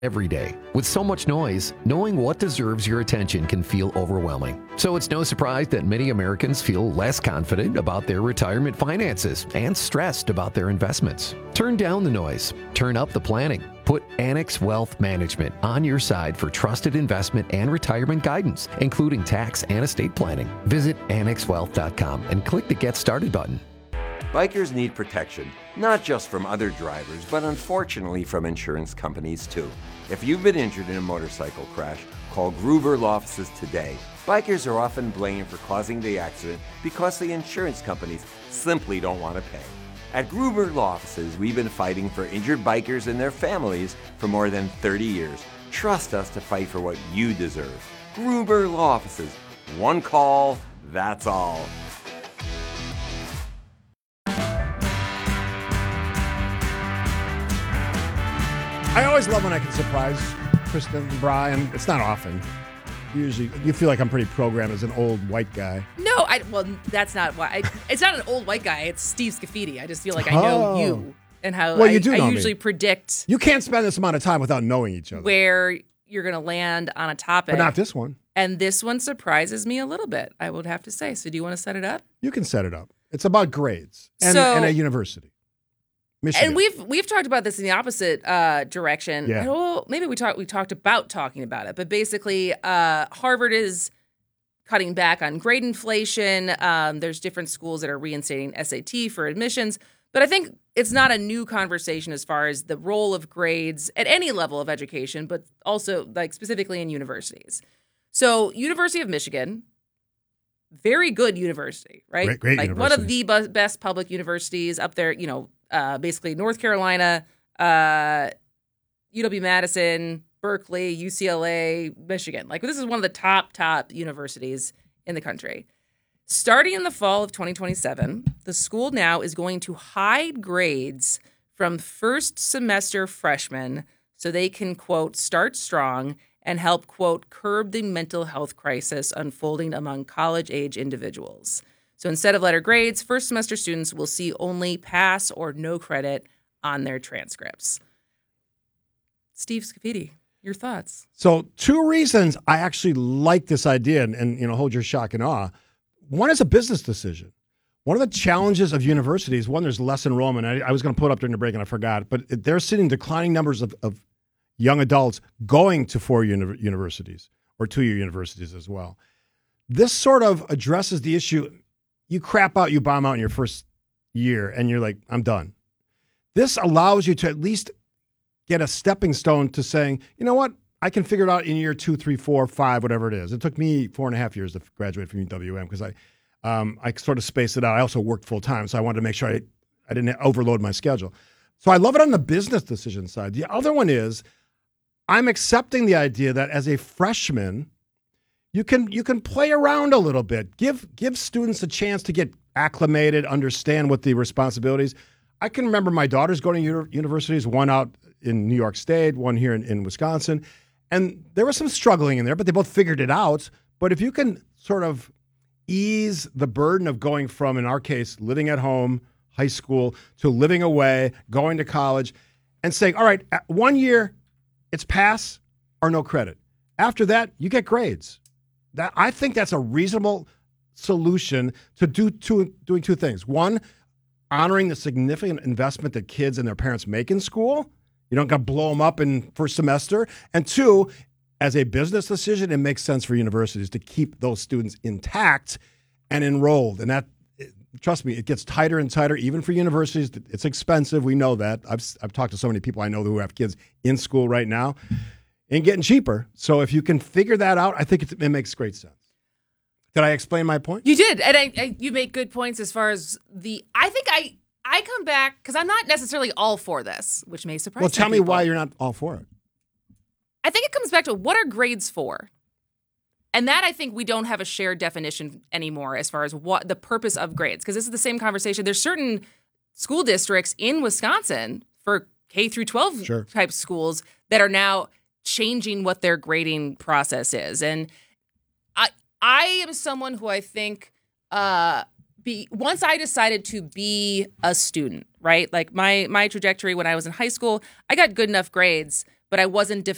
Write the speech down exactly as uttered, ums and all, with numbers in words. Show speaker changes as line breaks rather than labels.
Every day. With so much noise, knowing what deserves your attention can feel overwhelming. So it's no surprise that many Americans feel less confident about their retirement finances and stressed about their investments. Turn down the noise. Turn up the planning. Put Annex Wealth Management on your side for trusted investment and retirement guidance, including tax and estate planning. Visit annex wealth dot com and click the Get Started button.
Bikers need protection, not just from other drivers, but unfortunately from insurance companies too. If you've been injured in a motorcycle crash, call Gruber Law Offices today. Bikers are often blamed for causing the accident because the insurance companies simply don't want to pay. At Gruber Law Offices, we've been fighting for injured bikers and their families for more than thirty years. Trust us to fight for what you deserve. Gruber Law Offices. One call, that's all.
I always love when I can surprise Kristen and Brian. It's not often. Usually, you feel like I'm pretty programmed as an old white guy.
No, I well, that's not why. I, it's not an old white guy. It's Steve Scafidi. I just feel like I know
Oh.
you and how
Well,
I,
you do
I
know me.
usually predict
You can't spend this amount of time without knowing each other.
where you're going to land on a topic.
But not this one.
And this one surprises me a little bit, I would have to say. So do you want to set it up?
You can set it up. It's about grades and,
So-
and a university. Michigan.
And we've we've talked about this in the opposite uh, direction.
Yeah.
Well, maybe we talked we talked about talking about it, but basically, uh, Harvard is cutting back on grade inflation. Um, there's different schools that are reinstating S A T for admissions, but I think it's not a new conversation as far as the role of grades at any level of education, but also like specifically in universities. So, University of Michigan, very good university, right?
Great- great
like one of the bu- best public universities up there. You know. Uh, basically, North Carolina, uh, U W Madison, Berkeley, U C L A, Michigan. Like, this is one of the top, top universities in the country. Starting in the fall of twenty twenty-seven, the school now is going to hide grades from first semester freshmen so they can, quote, start strong and help, quote, curb the mental health crisis unfolding among college-age individuals. So instead of letter grades, first semester students will see only pass or no credit on their transcripts. Steve Scafidi, your thoughts?
So two reasons I actually like this idea and, and you know hold your shock and awe. One is a business decision. One of the challenges of universities, one, there's less enrollment. I, I was going to put it up during the break and I forgot, but they're seeing declining numbers of, of young adults going to four-year uni- universities or two-year universities as well. This sort of addresses the issue. You crap out, you bomb out in your first year, and you're like, I'm done. This allows you to at least get a stepping stone to saying, you know what, I can figure it out in year two, three, four, five, whatever it is. It took me four and a half years to graduate from U W M because I, um, I sort of spaced it out. I also worked full time, so I wanted to make sure I, I didn't overload my schedule. So I love it on the business decision side. The other one is I'm accepting the idea that as a freshman, You can you can play around a little bit. Give give students a chance to get acclimated, understand what the responsibilities. I can remember my daughters going to uni- universities, one out in New York State, one here in, in Wisconsin, and there was some struggling in there, but they both figured it out. But if you can sort of ease the burden of going from, in our case, living at home, high school, to living away, going to college, and saying, all right, at one year, it's pass or no credit. After that, you get grades. That I think that's a reasonable solution to do two, doing two things. One, honoring the significant investment that kids and their parents make in school. You don't got to blow them up in first semester. And two, as a business decision, it makes sense for universities to keep those students intact and enrolled. And that, trust me, it gets tighter and tighter, even for universities. It's expensive. We know that. I've I've talked to so many people I know who have kids in school right now. Ain't getting cheaper. So if you can figure that out, I think it, it makes great sense. Did I explain my point?
You did, and I, I, you make good points as far as the. I think I I come back because I'm not necessarily all for this, which may surprise.
Well, tell
some
me
people.
why you're not all for it.
I think it comes back to what are grades for, and that I think we don't have a shared definition anymore as far as what the purpose of grades. Because this is the same conversation. There's certain school districts in Wisconsin for K through twelve
Sure.
type schools that are now changing what their grading process is. And I I am someone who I think uh, be once I decided to be a student, right? Like my my trajectory when I was in high school, I got good enough grades, but I wasn't